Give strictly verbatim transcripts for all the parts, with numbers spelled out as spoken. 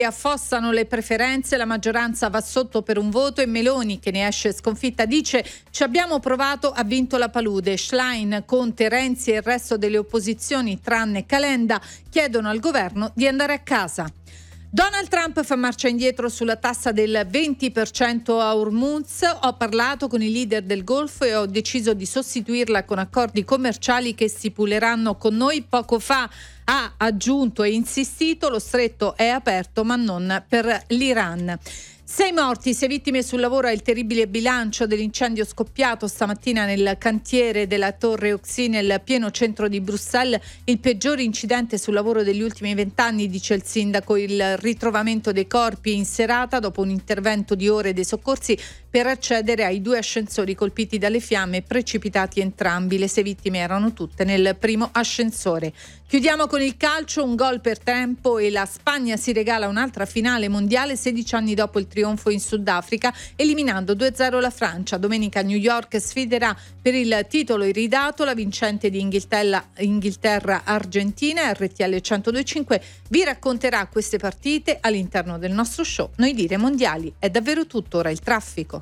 Affossano le preferenze, la maggioranza va sotto per un voto e Meloni, che ne esce sconfitta, dice: ci abbiamo provato, ha vinto la palude. Schlein, Conte, Renzi e il resto delle opposizioni, tranne Calenda, chiedono al governo di andare a casa. Donald Trump fa marcia indietro sulla tassa del venti per cento a Hormuz. Ho parlato con i leader del Golfo e ho deciso di sostituirla con accordi commerciali che stipuleranno con noi poco fa. Ha aggiunto e insistito: lo stretto è aperto ma non per l'Iran. Sei morti, sei vittime sul lavoro è il terribile bilancio dell'incendio scoppiato stamattina nel cantiere della Torre Oxy nel pieno centro di Bruxelles, il peggiore incidente sul lavoro degli ultimi vent'anni, dice il sindaco. Il ritrovamento dei corpi in serata dopo un intervento di ore dei soccorsi per accedere ai due ascensori colpiti dalle fiamme, precipitati entrambi. Le sei vittime erano tutte nel primo ascensore. Chiudiamo con il calcio, un gol per tempo e la Spagna si regala un'altra finale mondiale sedici anni dopo il trionfo in Sudafrica, eliminando due a zero la Francia. Domenica New York sfiderà per il titolo iridato la vincente di Inghilterra, Inghilterra-Argentina. R T L centodue e cinque vi racconterà queste partite all'interno del nostro show Noi Dire Mondiali. È davvero tutto, ora il traffico.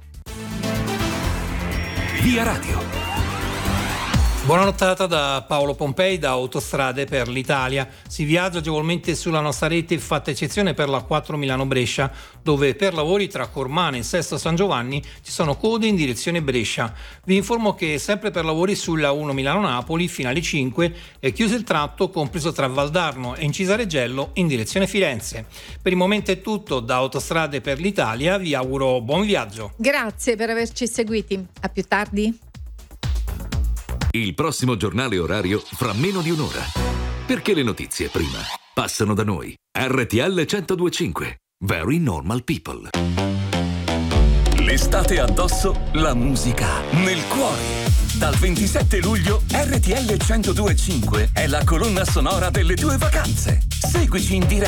Via Radio. Buona nottata da Paolo Pompei da Autostrade per l'Italia. Si viaggia agevolmente sulla nostra rete, fatta eccezione per la quattro Milano-Brescia, dove per lavori tra Cormane e Sesto San Giovanni ci sono code in direzione Brescia. Vi informo che sempre per lavori sulla uno Milano-Napoli fino alle cinque è chiuso il tratto compreso tra Valdarno e Incisareggello in direzione Firenze. Per il momento è tutto da Autostrade per l'Italia, vi auguro buon viaggio. Grazie per averci seguiti, a più tardi. Il prossimo giornale orario fra meno di un'ora. Perché le notizie prima passano da noi. R T L centodue e cinque. Very normal people. L'estate addosso, la musica nel cuore. Dal ventisette luglio R T L centodue e cinque è la colonna sonora delle tue vacanze. Seguici in diretta